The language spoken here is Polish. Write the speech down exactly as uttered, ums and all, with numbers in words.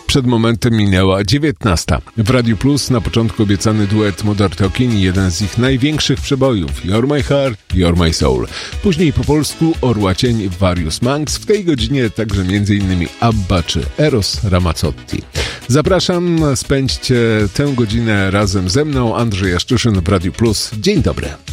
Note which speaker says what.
Speaker 1: Przed momentem minęła dziewiętnasta. W Radiu Plus na początku obiecany duet Modern Talking i jeden z ich największych przebojów You're My Heart, You're My Soul. Później po polsku Orła Cień Various Monks, w tej godzinie także m.in. Abba czy Eros Ramazzotti. Zapraszam, spędźcie tę godzinę razem ze mną, Andrzej Jaszczyszyn w Radiu Plus. Dzień dobry.